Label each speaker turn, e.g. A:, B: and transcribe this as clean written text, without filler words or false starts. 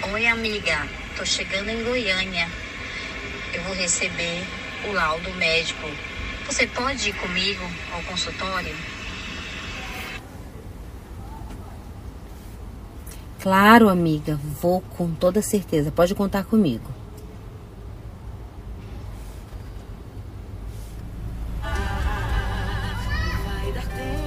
A: Oi, amiga. Tô chegando em Goiânia. Eu vou receber o laudo médico. Você pode ir comigo ao consultório?
B: Claro, amiga. Vou com toda certeza. Pode contar comigo.